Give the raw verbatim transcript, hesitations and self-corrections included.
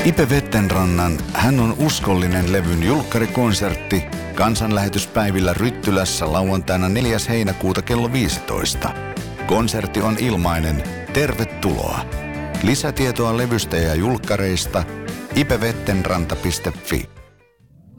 Ipe Vettenrannan Hän on uskollinen levyn julkkarikonsertti kansanlähetyspäivillä Ryttylässä lauantaina neljäs heinäkuuta kello viisitoista. Konsertti on ilmainen. Tervetuloa. Lisätietoa levystä ja julkkareista ipe vettenranta piste fi.